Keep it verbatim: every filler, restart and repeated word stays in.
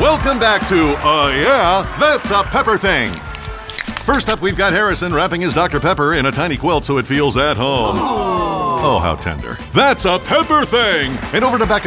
Welcome back to Uh Yeah, That's a Pepper Thing. First up, we've got Harrison wrapping his Doctor Pepper in a tiny quilt so it feels at home. Oh, how tender. That's a Pepper Thing. And over to Becca.